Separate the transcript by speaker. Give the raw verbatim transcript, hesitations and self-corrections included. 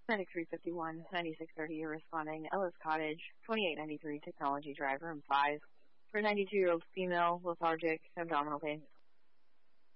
Speaker 1: Medic three fifty-one, ninety-six thirty, you're responding. Ellis Cottage, twenty-eight ninety-three, technology driver, and five. For a ninety-two-year-old female, lethargic, abdominal pain,